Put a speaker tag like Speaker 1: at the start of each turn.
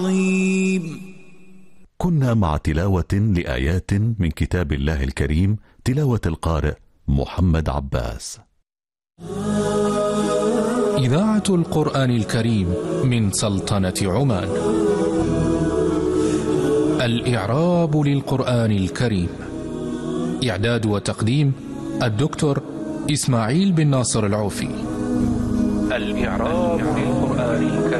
Speaker 1: كنا مع تلاوة لآيات من كتاب الله الكريم، تلاوة القارئ محمد عباس.
Speaker 2: إذاعة القرآن الكريم من سلطنة عمان. الإعراب للقرآن الكريم، إعداد وتقديم الدكتور إسماعيل بن ناصر العوفي. الإعراب للقرآن الكريم.